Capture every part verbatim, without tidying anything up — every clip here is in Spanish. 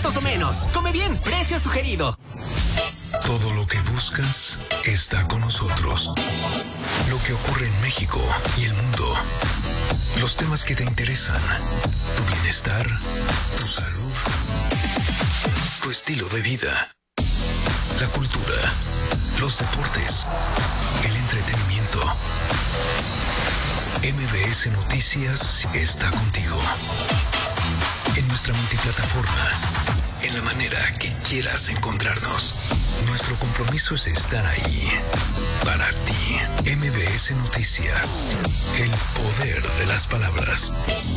pesos o menos. Come bien, precio sugerido. Todo lo que buscas está con nosotros. Lo que ocurre en México y el mundo. Los temas que te interesan. Tu bienestar, tu salud, tu estilo de vida. La cultura, los deportes, el entretenimiento. M B S Noticias está contigo. En nuestra multiplataforma, en la manera que quieras encontrarnos. Nuestro compromiso es estar ahí para ti. M B S Noticias, el poder de las palabras.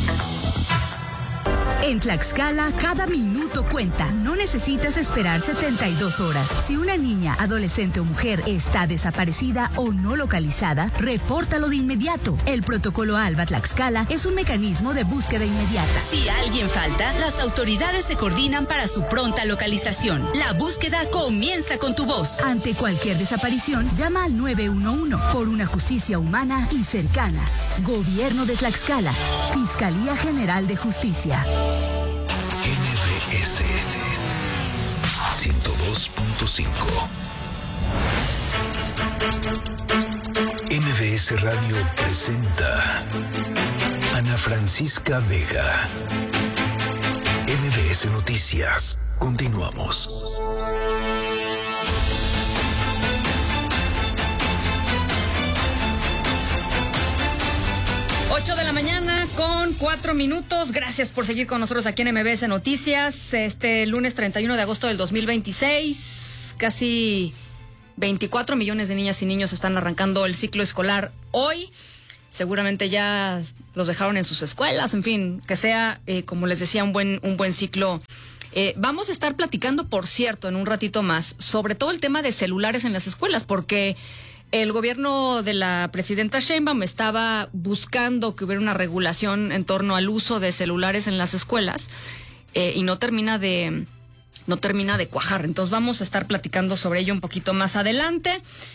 En Tlaxcala, cada minuto cuenta. No necesitas esperar setenta y dos horas. Si una niña, adolescente o mujer está desaparecida o no localizada, repórtalo de inmediato. El protocolo ALBA Tlaxcala es un mecanismo de búsqueda inmediata. Si alguien falta, las autoridades se coordinan para su pronta localización. La búsqueda comienza con tu voz. Ante cualquier desaparición, llama al nueve uno uno por una justicia humana y cercana. Gobierno de Tlaxcala. Fiscalía General de Justicia. M B S ciento dos punto cinco. M B S Radio presenta Ana Francisca Vega. M B S Noticias. Continuamos. ocho de la mañana con cuatro minutos. Gracias por seguir con nosotros aquí en M B S Noticias. Este lunes treinta y uno de agosto del dos mil veintiséis. Casi veinticuatro millones de niñas y niños están arrancando el ciclo escolar hoy. Seguramente ya los dejaron en sus escuelas. En fin, que sea, eh, como les decía, un buen, un buen ciclo. Eh, vamos a estar platicando, por cierto, en un ratito más, sobre todo el tema de celulares en las escuelas, porque el gobierno de la presidenta Sheinbaum estaba buscando que hubiera una regulación en torno al uso de celulares en las escuelas eh, y no termina de no termina de cuajar. Entonces vamos a estar platicando sobre ello un poquito más adelante.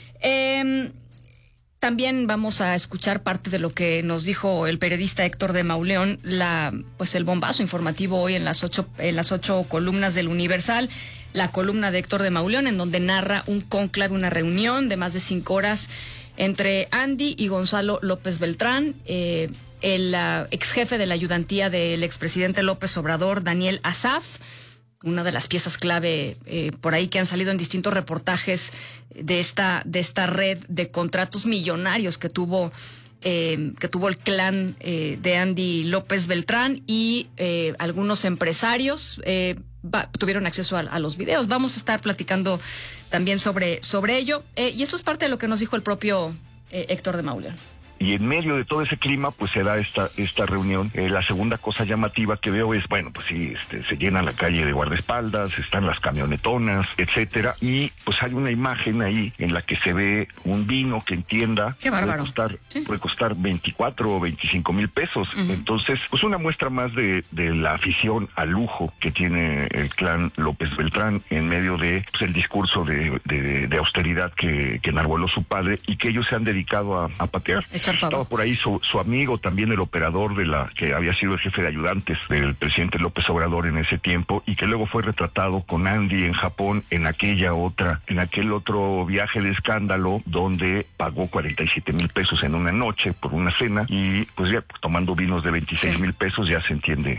Eh, también vamos a escuchar parte de lo que nos dijo el periodista Héctor de Mauleón, la pues el bombazo informativo hoy en las ocho en las ocho columnas del Universal. La columna de Héctor de Mauleón, en donde narra un cónclave, una reunión de más de cinco horas entre Andy y Gonzalo López Beltrán, eh, el uh, ex jefe de la ayudantía del expresidente López Obrador, Daniel Asaf, una de las piezas clave eh, por ahí que han salido en distintos reportajes de esta, de esta red de contratos millonarios que tuvo Eh, que tuvo el clan eh, de Andy López Beltrán y eh, algunos empresarios eh, va, tuvieron acceso a, a los videos. Vamos a estar platicando también sobre, sobre ello. Eh, y esto es parte de lo que nos dijo el propio eh, Héctor de Mauleón. Y en medio de todo ese clima, pues se da esta esta reunión. Eh, la segunda cosa llamativa que veo es, bueno, pues sí, este, se llena la calle de guardaespaldas, están las camionetonas, etcétera, y pues hay una imagen ahí en la que se ve un vino que en tienda Qué bárbaro. puede costar, Sí. puede costar veinticuatro o veinticinco mil pesos. Uh-huh. Entonces, pues una muestra más de, de la afición al lujo que tiene el clan López Beltrán en medio de pues, el discurso de, de, de austeridad que, que enarboló su padre y que ellos se han dedicado a, a patear. Estaba por ahí su, su amigo, también el operador de la que había sido el jefe de ayudantes del presidente López Obrador en ese tiempo y que luego fue retratado con Andy en Japón en aquella otra, en aquel otro viaje de escándalo donde pagó cuarenta y siete mil pesos en una noche por una cena y pues ya pues, tomando vinos de veintiséis mil pesos ya se entiende.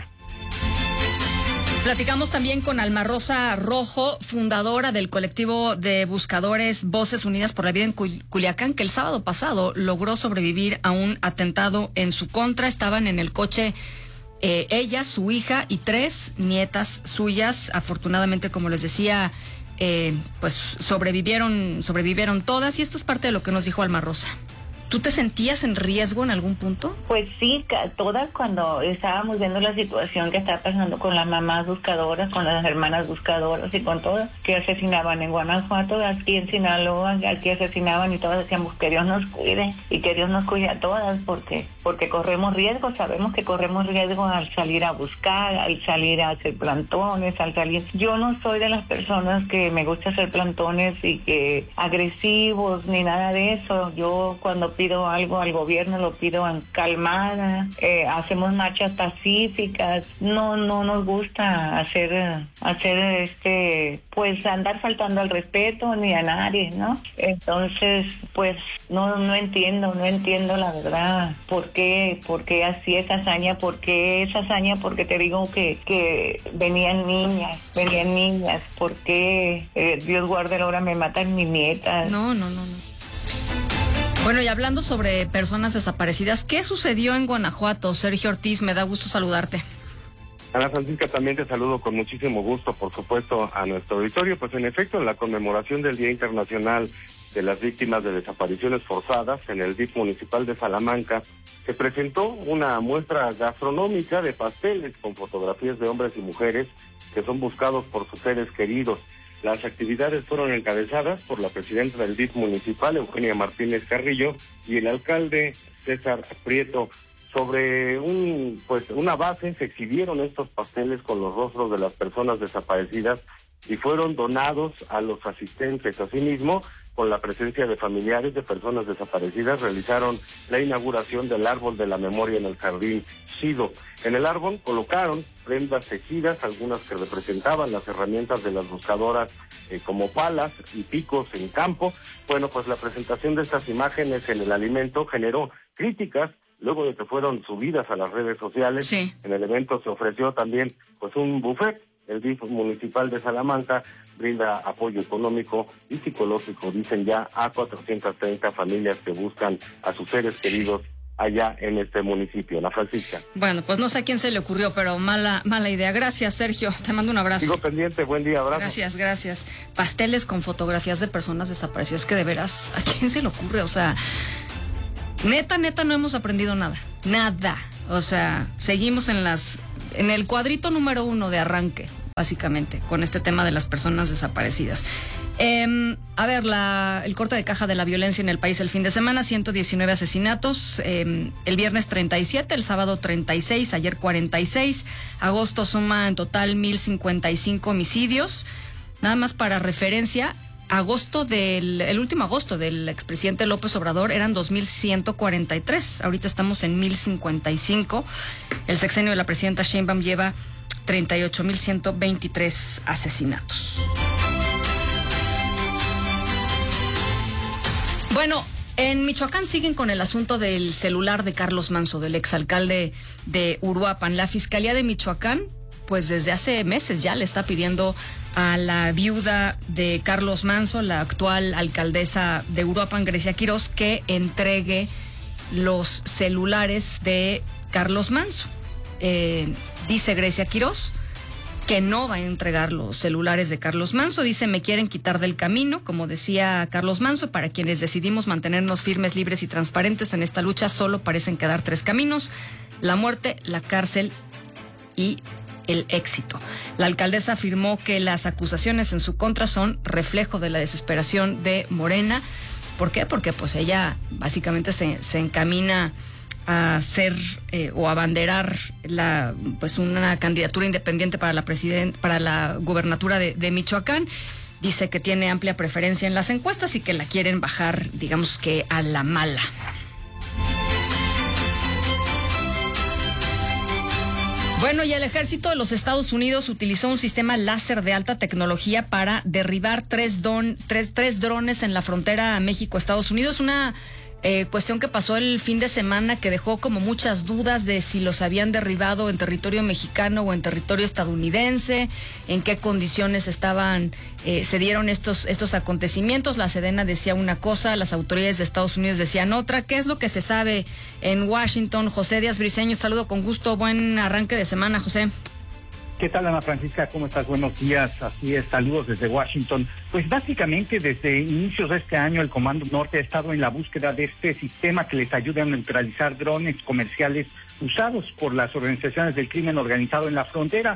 Platicamos también con Alma Rosa Rojo, fundadora del colectivo de buscadores Voces Unidas por la Vida en Culiacán, que el sábado pasado logró sobrevivir a un atentado en su contra. Estaban en el coche eh, ella, su hija y tres nietas suyas. Afortunadamente, como les decía, eh, pues sobrevivieron, sobrevivieron todas. Y esto es parte de lo que nos dijo Alma Rosa. ¿Tú te sentías en riesgo en algún punto? Pues sí, todas cuando estábamos viendo la situación que estaba pasando con las mamás buscadoras, con las hermanas buscadoras y con todas, que asesinaban en Guanajuato, aquí en Sinaloa, aquí asesinaban y todas decíamos que Dios nos cuide y que Dios nos cuide a todas porque porque corremos riesgo, sabemos que corremos riesgo al salir a buscar, al salir a hacer plantones, al salir... Yo no soy de las personas que me gusta hacer plantones y que agresivos ni nada de eso. Yo cuando pido algo al gobierno, lo pido en calmada, eh, hacemos marchas pacíficas, no, no nos gusta hacer, hacer este, pues andar faltando al respeto ni a nadie, ¿no? Entonces, pues no, no entiendo, no entiendo la verdad, por qué, por qué así esa hazaña, por qué esa hazaña, porque te digo que, que venían niñas, venían niñas, por qué eh, Dios guarde la hora me matan mis nietas. No, no, no, no. Bueno, y hablando sobre personas desaparecidas, ¿qué sucedió en Guanajuato? Sergio Ortiz, me da gusto saludarte. Ana Francisca, también te saludo con muchísimo gusto, por supuesto, a nuestro auditorio. Pues en efecto, en la conmemoración del Día Internacional de las Víctimas de Desapariciones Forzadas, en el D I F municipal de Salamanca, se presentó una muestra gastronómica de pasteles con fotografías de hombres y mujeres que son buscados por sus seres queridos. Las actividades fueron encabezadas por la presidenta del D I F municipal, Eugenia Martínez Carrillo, y el alcalde César Prieto. Sobre un pues una base se exhibieron estos pasteles con los rostros de las personas desaparecidas y fueron donados a los asistentes. Asimismo, con la presencia de familiares de personas desaparecidas, realizaron la inauguración del árbol de la memoria en el jardín Sido. En el árbol colocaron prendas tejidas, algunas que representaban las herramientas de las buscadoras eh, como palas y picos en campo. Bueno, pues la presentación de estas imágenes en el alimento generó críticas luego de que fueron subidas a las redes sociales. Sí. En el evento se ofreció también pues un buffet. El D I F municipal de Salamanca brinda apoyo económico y psicológico, dicen ya, a cuatrocientas treinta familias que buscan a sus seres queridos allá en este municipio. La Francisca. Bueno, pues no sé a quién se le ocurrió, pero mala mala idea. Gracias, Sergio. Te mando un abrazo. Sigo pendiente. Buen día. Abrazo. Gracias, gracias. Pasteles con fotografías de personas desaparecidas, que de veras, ¿a quién se le ocurre? O sea, neta, neta, no hemos aprendido nada. Nada. O sea, seguimos en las en el cuadrito número uno de arranque, básicamente, con este tema de las personas desaparecidas. Eh, a ver, la, el corte de caja de la violencia en el país el fin de semana: ciento diecinueve asesinatos, eh, el viernes treinta y siete, el sábado treinta y seis, ayer cuarenta y seis, agosto suma en total mil cincuenta y cinco homicidios. Nada más para referencia, agosto del, el último agosto del expresidente López Obrador eran dos mil ciento cuarenta y tres, ahorita estamos en mil cincuenta y cinco. El sexenio de la presidenta Sheinbaum lleva treinta y ocho mil ciento veintitrés asesinatos. Bueno, en Michoacán siguen con el asunto del celular de Carlos Manzo, del exalcalde de Uruapan. La Fiscalía de Michoacán, pues desde hace meses ya le está pidiendo a la viuda de Carlos Manzo, la actual alcaldesa de Uruapan, Grecia Quirós, que entregue los celulares de Carlos Manzo. Eh, dice Grecia Quirós que no va a entregar los celulares de Carlos Manzo. Dice: me quieren quitar del camino. Como decía Carlos Manzo, para quienes decidimos mantenernos firmes, libres y transparentes en esta lucha, solo parecen quedar tres caminos: la muerte, la cárcel y el éxito. La alcaldesa afirmó que las acusaciones en su contra son reflejo de la desesperación de Morena. ¿Por qué? Porque pues ella básicamente se, se encamina a ser eh, o abanderar la pues una candidatura independiente para la presiden- para la gubernatura de, de Michoacán. Dice que tiene amplia preferencia en las encuestas y que la quieren bajar, digamos que a la mala. Bueno, y el ejército de los Estados Unidos utilizó un sistema láser de alta tecnología para derribar tres, don, tres, tres drones en la frontera México-Estados Unidos. Una eh, cuestión que pasó el fin de semana que dejó como muchas dudas de si los habían derribado en territorio mexicano o en territorio estadounidense, en qué condiciones estaban, eh, se dieron estos, estos acontecimientos. La Sedena decía una cosa, las autoridades de Estados Unidos decían otra. ¿Qué es lo que se sabe en Washington? José Díaz Briceño, saludo con gusto, buen arranque de semana, José. ¿Qué tal, Ana Francisca? ¿Cómo estás? Buenos días. Así es, saludos desde Washington. Pues básicamente desde inicios de este año el Comando Norte ha estado en la búsqueda de este sistema que les ayude a neutralizar drones comerciales usados por las organizaciones del crimen organizado en la frontera.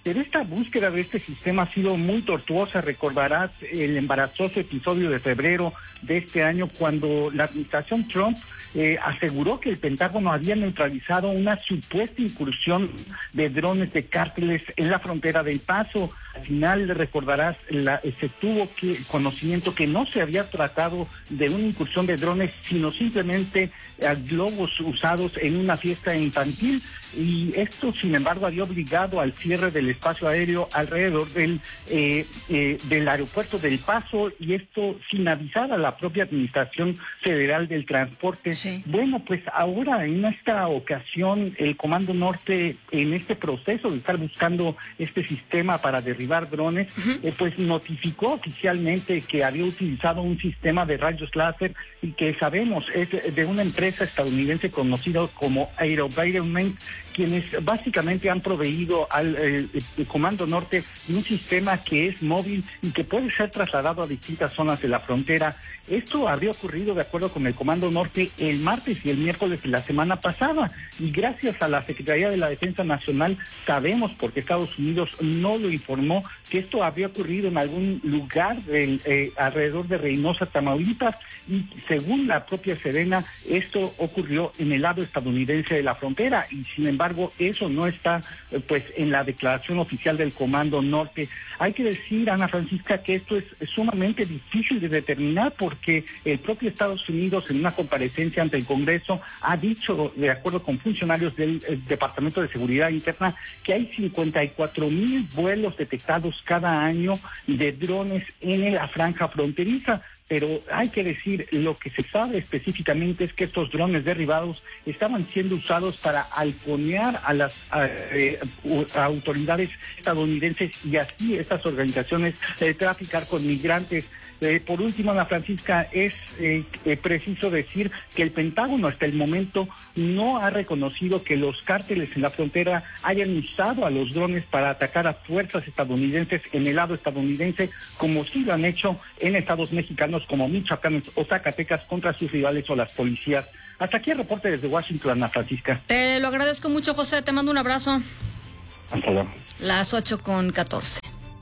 Pero esta búsqueda de este sistema ha sido muy tortuosa. Recordarás el embarazoso episodio de febrero de este año cuando la administración Trump eh, aseguró que el Pentágono había neutralizado una supuesta incursión de drones de cárteles en la frontera del Paso. Al final, recordarás, la, se tuvo que, conocimiento que no se había tratado de una incursión de drones, sino simplemente eh, globos usados en una fiesta infantil. Y esto, sin embargo, había obligado al cierre del espacio aéreo alrededor del, eh, eh, del aeropuerto del Paso, y esto sin avisar a la propia Administración Federal del Transporte. Sí. Bueno, pues ahora, en esta ocasión, el Comando Norte, en este proceso de estar buscando este sistema para derribar drones, uh-huh. eh, pues notificó oficialmente que había utilizado un sistema de rayos láser y que sabemos es de una empresa estadounidense conocida como AeroVironment, quienes básicamente han proveído al eh, el Comando Norte un sistema que es móvil y que puede ser trasladado a distintas zonas de la frontera. Esto habría ocurrido, de acuerdo con el Comando Norte, el martes y el miércoles de la semana pasada, y gracias a la Secretaría de la Defensa Nacional sabemos, porque Estados Unidos no lo informó, que esto habría ocurrido en algún lugar del, eh, alrededor de Reynosa, Tamaulipas, y según la propia Sedena, esto ocurrió en el lado estadounidense de la frontera, y sin embargo eso no está eh, pues en la declaración oficial del Comando Norte. Hay que decir, Ana Francisca, que esto es, es sumamente difícil de determinar, porque el propio Estados Unidos, en una comparecencia ante el Congreso, ha dicho, de acuerdo con funcionarios del eh, Departamento de Seguridad Interna, que hay cincuenta y cuatro mil vuelos detectados cada año de drones en la franja fronteriza. Pero hay que decir, lo que se sabe específicamente es que estos drones derribados estaban siendo usados para halconear a las a, eh, a autoridades estadounidenses y así estas organizaciones eh, traficar con migrantes. Eh, por último, Ana Francisca, es eh, eh, preciso decir que el Pentágono hasta el momento no ha reconocido que los cárteles en la frontera hayan usado a los drones para atacar a fuerzas estadounidenses en el lado estadounidense, como sí lo han hecho en estados mexicanos como Michoacán o Zacatecas contra sus rivales o las policías. Hasta aquí el reporte desde Washington, Ana Francisca. Te lo agradezco mucho, José. Te mando un abrazo. Hasta luego. Las ocho con catorce.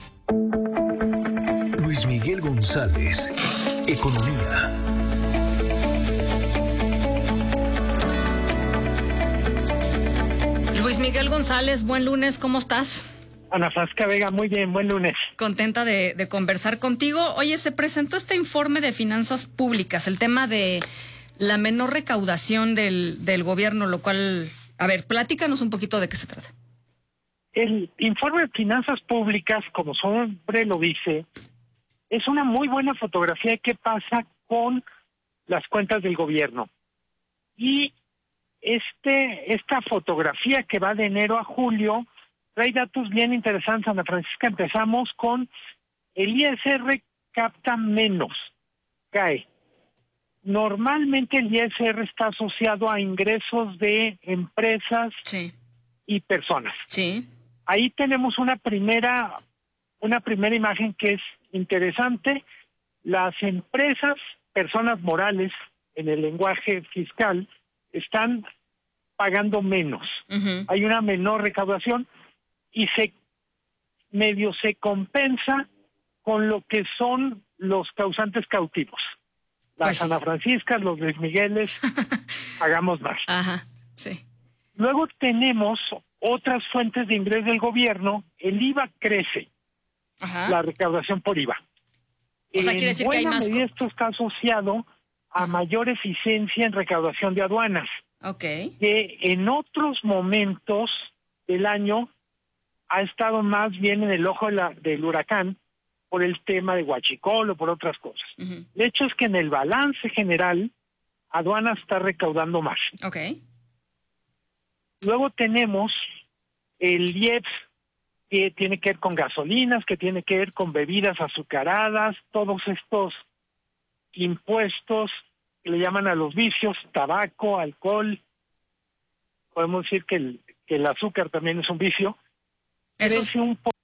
Luis Miguel González, Economía. Luis Miguel González, buen lunes, ¿cómo estás? Ana Francisca Vega, muy bien, buen lunes. Contenta de, de conversar contigo. Oye, se presentó este informe de finanzas públicas, el tema de la menor recaudación del, del gobierno, lo cual, a ver, platícanos un poquito de qué se trata. El informe de finanzas públicas, como su nombre lo dice, es una muy buena fotografía de qué pasa con las cuentas del gobierno. Y este esta fotografía que va de enero a julio trae datos bien interesantes, Ana Francisca. Empezamos con el I S R capta menos, cae. Normalmente el I S R está asociado a ingresos de empresas sí. y personas. Sí. Ahí tenemos una primera una primera imagen que es interesante. Las empresas, personas morales, en el lenguaje fiscal, están pagando menos. Uh-huh. Hay una menor recaudación y se medio se compensa con lo que son los causantes cautivos. Las pues sí. Ana Franciscas, los Luis Migueles, pagamos más. Ajá, sí. Luego tenemos otras fuentes de ingreso del gobierno. El I V A crece. Ajá. La recaudación por I V A. O sea, quiere decir que hay más. Medida esto está asociado a mayor eficiencia en recaudación de aduanas. Okay. Que en otros momentos del año ha estado más bien en el ojo de la, del huracán por el tema de Huachicol o por otras cosas. Uh-huh. El hecho es que en el balance general, aduanas está recaudando más. Okay. Luego tenemos el I E P S, que tiene que ver con gasolinas, que tiene que ver con bebidas azucaradas, todos estos impuestos que le llaman a los vicios, tabaco, alcohol. Podemos decir que el, que el azúcar también es un vicio. Eso es un po-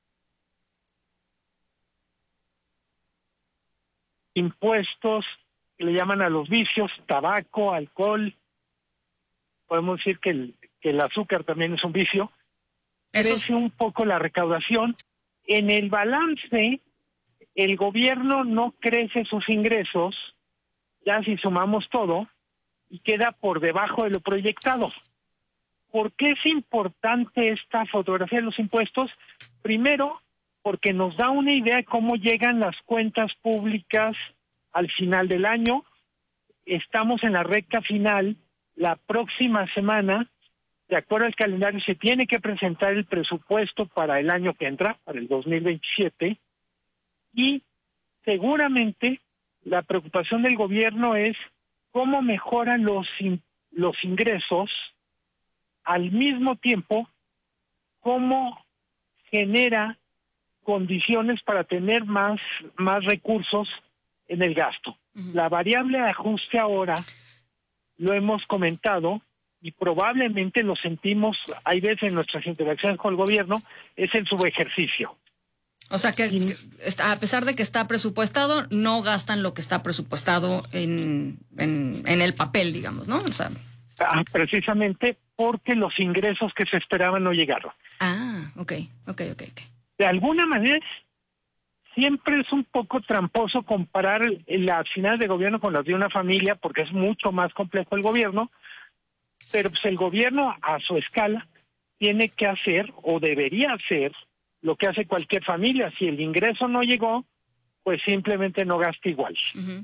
impuestos que le llaman a los vicios, tabaco, alcohol, podemos decir que el, que el azúcar también es un vicio, Eso crece un poco la recaudación. En el balance, el gobierno no crece sus ingresos, ya si sumamos todo, y queda por debajo de lo proyectado. ¿Por qué es importante esta fotografía de los impuestos? Primero, porque nos da una idea de cómo llegan las cuentas públicas al final del año. Estamos en la recta final. La próxima semana, de acuerdo al calendario, se tiene que presentar el presupuesto para el año que entra, para el dos mil veintisiete, y seguramente la preocupación del gobierno es cómo mejoran los, in- los ingresos, al mismo tiempo cómo genera condiciones para tener más, más recursos en el gasto. Uh-huh. La variable de ajuste ahora, lo hemos comentado, y probablemente lo sentimos, hay veces en nuestras interacciones con el gobierno, es el subejercicio. O sea que, y, que está, a pesar de que está presupuestado, no gastan lo que está presupuestado en, en, en el papel, digamos, ¿no? O sea... Ah, precisamente porque los ingresos que se esperaban no llegaron. Ah, ok, ok, ok. okay. De alguna manera, siempre es un poco tramposo comparar las finanzas de gobierno con las de una familia, porque es mucho más complejo el gobierno, pero pues el gobierno a su escala tiene que hacer, o debería hacer, lo que hace cualquier familia. Si el ingreso no llegó, pues simplemente no gasta igual. Uh-huh.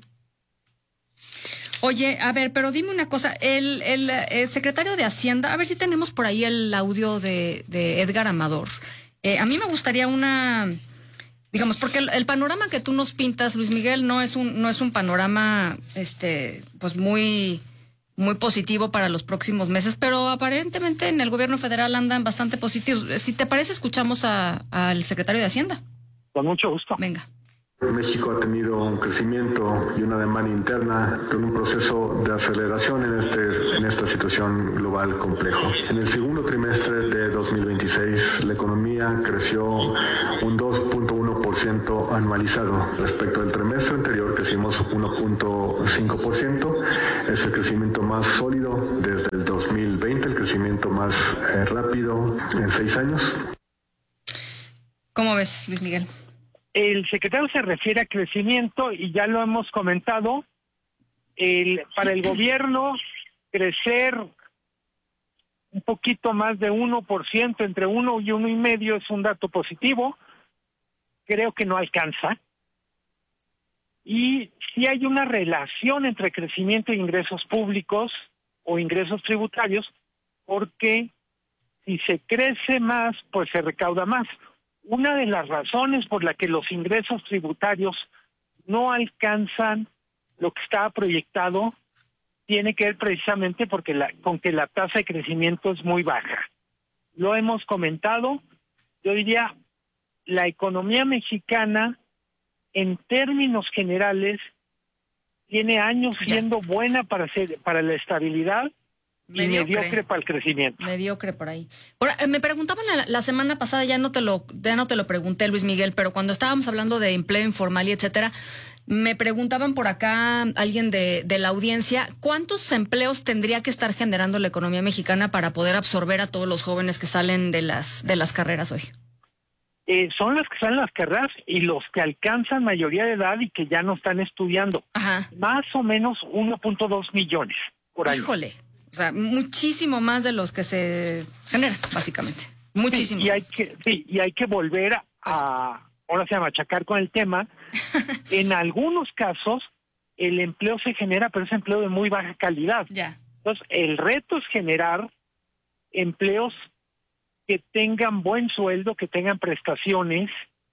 Oye, a ver, pero dime una cosa, el, el, el secretario de Hacienda, a ver si tenemos por ahí el audio de, de Edgar Amador. Eh, a mí me gustaría una, digamos, porque el, el panorama que tú nos pintas, Luis Miguel, no es un, no es un panorama, este, pues muy, muy positivo para los próximos meses, pero aparentemente en el gobierno federal andan bastante positivos. Si te parece, escuchamos a, al secretario de Hacienda. Con mucho gusto. Venga. México ha tenido un crecimiento y una demanda interna con un proceso de aceleración en, este, en esta situación global complejo. En el segundo trimestre de dos mil veintiséis, la economía creció un dos punto uno por ciento anualizado. Respecto al trimestre anterior, crecimos uno punto cinco por ciento. Es el crecimiento más sólido desde el dos mil veinte, el crecimiento más eh, rápido en seis años. ¿Cómo ves, Luis Miguel? El secretario se refiere a crecimiento y ya lo hemos comentado. El, para el gobierno, crecer un poquito más de uno por ciento, entre uno y uno y medio, es un dato positivo. Creo que no alcanza. Y sí hay una relación entre crecimiento e ingresos públicos o ingresos tributarios, porque si se crece más, pues se recauda más. Una de las razones por la que los ingresos tributarios no alcanzan lo que estaba proyectado tiene que ver precisamente porque la, con que la tasa de crecimiento es muy baja. Lo hemos comentado. Yo diría, la economía mexicana, en términos generales, tiene años siendo buena para ser, para la estabilidad. Mediocre. mediocre para el crecimiento. Mediocre por ahí. Ahora, me preguntaban la, la semana pasada, ya no te lo ya no te lo pregunté, Luis Miguel, pero cuando estábamos hablando de empleo informal y etcétera, me preguntaban por acá alguien de, de la audiencia, ¿cuántos empleos tendría que estar generando la economía mexicana para poder absorber a todos los jóvenes que salen de las de las carreras hoy? Eh, son los que salen las carreras y los que alcanzan mayoría de edad y que ya no están estudiando. Ajá. Más o menos uno punto dos millones por año. Híjole. O sea, muchísimo más de los que se generan, básicamente. Muchísimo. Sí, y hay que, sí, y hay que volver a, pues, ahora se llama, machacar con el tema. En algunos casos, el empleo se genera, pero es empleo de muy baja calidad. Ya. Entonces, el reto es generar empleos que tengan buen sueldo, que tengan prestaciones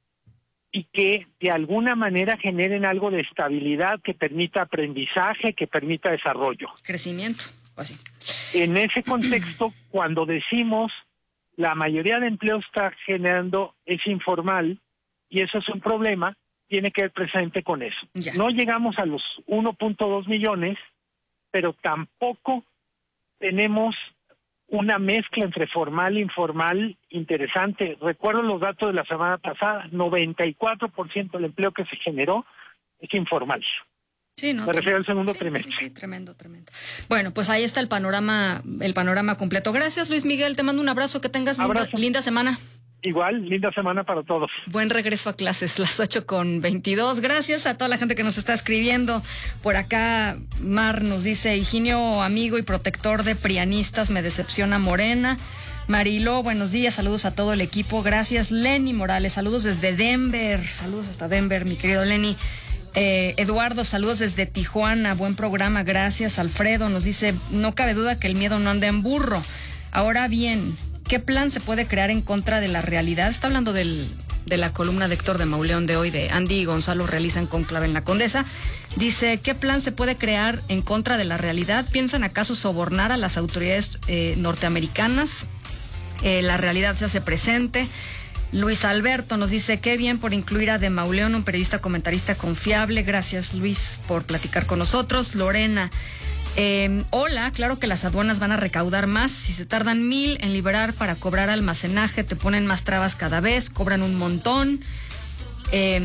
y que de alguna manera generen algo de estabilidad, que permita aprendizaje, que permita desarrollo. Crecimiento. Así. En ese contexto, cuando decimos la mayoría de empleo está generando es informal y eso es un problema, tiene que ver precisamente con eso. Ya. No llegamos a los uno punto dos millones, pero tampoco tenemos una mezcla entre formal e informal interesante. Recuerdo los datos de la semana pasada, noventa y cuatro por ciento del empleo que se generó es informal. Sí, no, Me refiero al segundo sí, trimestre. Sí, sí, tremendo, tremendo. Bueno, pues ahí está el panorama, el panorama completo. Gracias, Luis Miguel, te mando un abrazo, que tengas linda, linda semana. Igual, linda semana para todos. Buen regreso a clases, las ocho con veintidós. Gracias a toda la gente que nos está escribiendo. Por acá, Mar nos dice, Higinio, amigo y protector de prianistas, me decepciona Morena. Marilo, buenos días, saludos a todo el equipo. Gracias, Lenny Morales, saludos desde Denver. Saludos hasta Denver, mi querido Lenny. Eh, Eduardo, saludos desde Tijuana, buen programa, gracias. Alfredo nos dice, no cabe duda que el miedo no anda en burro. Ahora bien, ¿qué plan se puede crear en contra de la realidad? Está hablando del, de la columna de Héctor de Mauleón de hoy, de Andy y Gonzalo realizan conclave en la Condesa. Dice, ¿qué plan se puede crear en contra de la realidad? ¿Piensan acaso sobornar a las autoridades eh, norteamericanas? Eh, la realidad se hace presente. Luis Alberto nos dice, qué bien por incluir a De Mauleón, un periodista comentarista confiable. Gracias, Luis, por platicar con nosotros. Lorena, eh, hola, claro que las aduanas van a recaudar más. Si se tardan mil en liberar para cobrar almacenaje, te ponen más trabas cada vez, cobran un montón. Eh,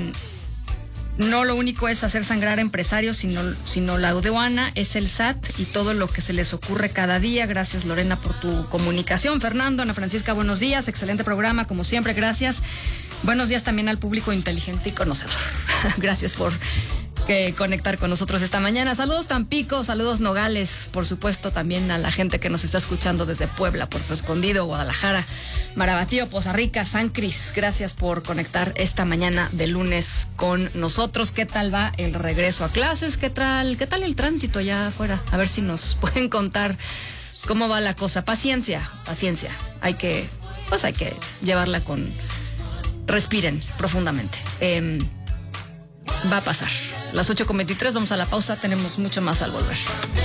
no lo único es hacer sangrar a empresarios, sino, sino la aduana es el S A T y todo lo que se les ocurre cada día. Gracias, Lorena, por tu comunicación. Fernando, Ana Francisca, buenos días, excelente programa, como siempre, gracias. Buenos días también al público inteligente y conocedor. Gracias por eh, conectar con nosotros esta mañana. Saludos Tampico, saludos Nogales, por supuesto también a la gente que nos está escuchando desde Puebla, Puerto Escondido, Guadalajara, Marabatío, Poza Rica, San Cris. Gracias por conectar esta mañana de lunes con nosotros. ¿Qué tal va el regreso a clases? ¿Qué tal, qué tal el tránsito allá afuera? A ver si nos pueden contar cómo va la cosa. Paciencia, paciencia. Hay que, pues hay que llevarla con... Respiren profundamente. Eh, va a pasar. Las ocho con veintitrés, vamos a la pausa, tenemos mucho más al volver.